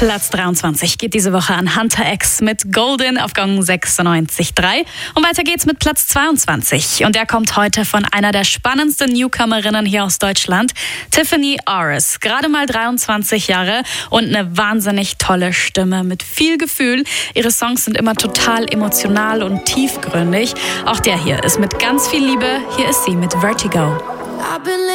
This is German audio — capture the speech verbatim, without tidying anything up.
Platz dreiundzwanzig geht diese Woche an Hunter X mit Golden auf Gang sechsundneunzig Komma drei. Und weiter geht's mit Platz zweiundzwanzig. Und der kommt heute von einer der spannendsten Newcomerinnen hier aus Deutschland, Tiffany Aris. Gerade mal dreiundzwanzig Jahre und eine wahnsinnig tolle Stimme mit viel Gefühl. Ihre Songs sind immer total emotional und tiefgründig. Auch der hier ist mit ganz viel Liebe. Hier ist sie mit Vertigo.